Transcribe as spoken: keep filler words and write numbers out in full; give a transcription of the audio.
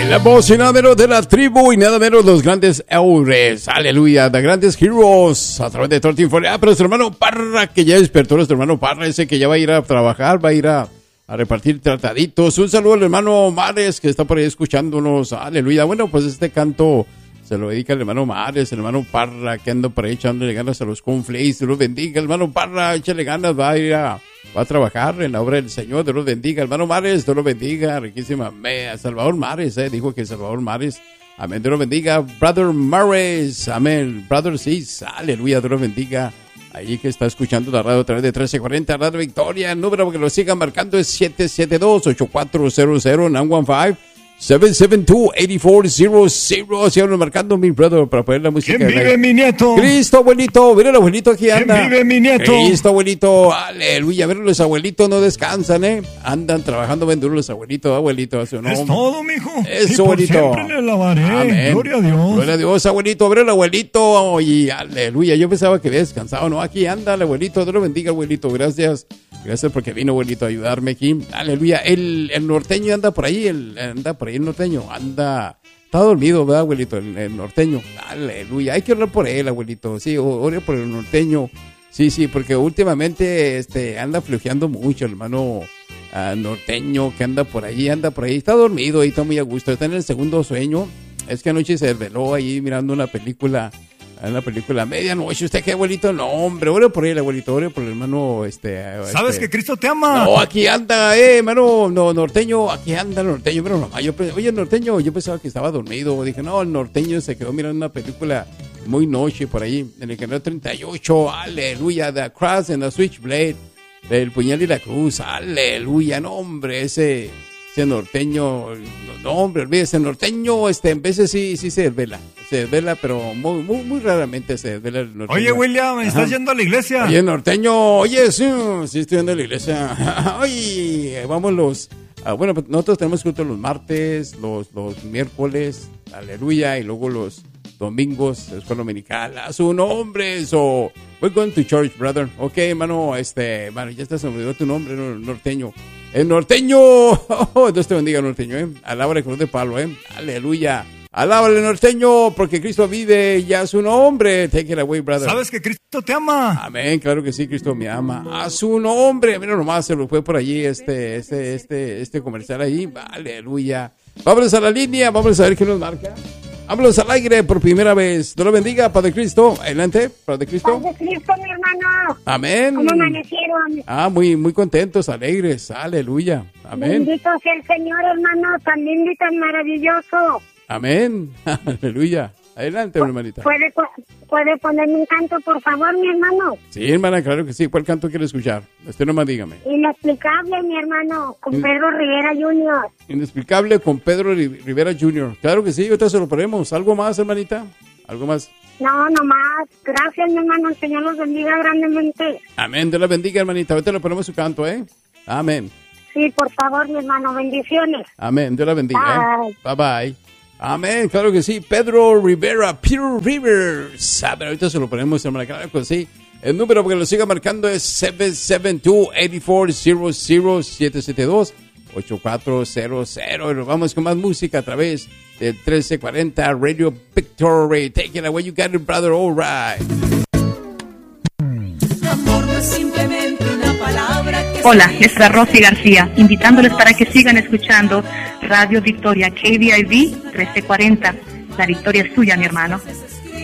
La voz y nada menos de la tribu y nada menos los grandes héroes, aleluya, the grandes heroes a través de Tortín Forever. Ah, pero nuestro hermano Parra, que ya despertó, nuestro hermano Parra, ese que ya va a ir a trabajar, va a ir a, a repartir trataditos. Un saludo al hermano Mares, que está por ahí escuchándonos, aleluya. Bueno, pues este canto se lo dedica al hermano Mares, el hermano Parra, que anda por ahí echándole ganas a los cornflakes. Dios los bendiga, hermano Parra, échale ganas, va a ir a... va a trabajar en la obra del Señor. Dios los bendiga, hermano Mares, Dios los bendiga, riquísima, me, Salvador Mares, eh, dijo que Salvador Mares, amén, Dios los bendiga, Brother Mares, amén, Brother Cis, aleluya, Dios los bendiga, ahí que está escuchando la radio a través de trece cuarenta, Radio Victoria, el número que lo sigan marcando es siete siete dos, ocho cuatro cero cero, nueve uno cinco, siete siete dos, ocho cuatro cero cero. Síganos marcando, mi brother, para poner la música. ¿Quién vive, mi nieto? Cristo, abuelito. Mira el abuelito aquí anda. ¿Quién vive, mi nieto? Cristo, abuelito. Aleluya. Mira, los abuelitos no descansan, ¿eh? Andan trabajando bien duro los abuelitos, abuelito. Eso, ¿no? Es todo, mijo. Eso, abuelito. Siempre le lavaré. Amén. Gloria a Dios. Gloria a Dios, abuelito. Mira el abuelito. Y aleluya. Yo pensaba que había descansado. No, aquí anda el abuelito. Dios lo bendiga, abuelito. Gracias. Gracias porque vino, abuelito, a ayudarme aquí. Aleluya. El, el norteño anda por ahí. El, anda por ahí el norteño. Anda, está dormido, ¿verdad, abuelito? El, el norteño, aleluya, hay que orar por él, abuelito, sí, ore por el norteño, sí, sí, porque últimamente este, anda flojeando mucho, el hermano uh, norteño que anda por ahí, anda por ahí, está dormido y está muy a gusto, está en el segundo sueño, es que anoche se desveló ahí mirando una película, una película medianoche. ¿Usted qué, abuelito? No, hombre, ore por él, abuelito, ore por el hermano, este... ¿Sabes este, que Cristo te ama? No, aquí anda, eh, hermano, no, norteño, aquí anda el norteño, pero no, yo, oye, el norteño, yo pensaba que estaba dormido, dije, no, el norteño se quedó mirando una película muy noche por ahí, en el canal treinta y ocho, aleluya, The Cross and the Switchblade, el puñal y la cruz, aleluya, no, hombre, ese... Ese norteño, no, hombre, olvídese, norteño, este, en veces sí, sí se desvela, se desvela, pero muy, muy, muy raramente se desvela el norteño. Oye, William, ¿estás Ajá. yendo a la iglesia? Oye, norteño, oye, sí, sí estoy yendo a la iglesia. Oye, vamos los, ah, bueno, pues nosotros tenemos culto los martes, los, los miércoles, aleluya, y luego los domingos, escuela dominical, a su nombre, so, we're going to church, brother. Ok, hermano, este, hermano, ya está, se me olvidó tu nombre, norteño. El norteño, oh, Dios te bendiga, norteño, eh. Alábale con de palo, eh. Aleluya. Alábale, norteño, porque Cristo vive y a su nombre. Take it away, brother. ¿Sabes que Cristo te ama? Amén, claro que sí, Cristo me ama. A su nombre. Mira nomás, se lo fue por allí este, este, este, este comercial ahí. Aleluya. Vámonos a la línea, vamos a ver qué nos marca. Vámonos al aire por primera vez. Dios lo bendiga, Padre Cristo. Adelante, Padre Cristo. Padre Cristo, mi hermano. Amén. ¿Cómo amanecieron? Ah, muy, muy contentos, alegres. Aleluya. Amén. Bendito sea el Señor, hermano, tan lindo y tan maravilloso. Amén. Aleluya. Adelante, mi hermanita. ¿Puede, ¿Puede ponerme un canto, por favor, mi hermano? Sí, hermana, claro que sí. ¿Cuál canto quiere escuchar? Usted nomás dígame. Inexplicable, mi hermano, con In... Pedro Rivera junior Inexplicable con Pedro Rivera junior Claro que sí, ahorita se lo ponemos. ¿Algo más, hermanita? ¿Algo más? No, no más. Gracias, mi hermano. El Señor los bendiga grandemente. Amén. Dios la bendiga, hermanita. Ahorita le ponemos su canto, ¿eh? Amén. Sí, por favor, mi hermano. Bendiciones. Amén. Dios la bendiga, bye. ¿eh? Bye, bye. Amén, claro que sí. Pedro Rivera, Peter Rivers. A ver, ahorita se lo ponemos, hermana, claro que sí. El número porque lo siga marcando es siete siete dos, ocho cuatro cero cero, siete siete dos, ocho cuatro cero cero. Y nos vamos con más música a través de trece cuarenta Radio Victory. Take it away, you got it, brother, all right. Amor no es simplemente una palabra que... Hola, es la Rosy García, invitándoles para que sigan escuchando Radio Victoria K V I V trece cuarenta. La victoria es suya, mi hermano.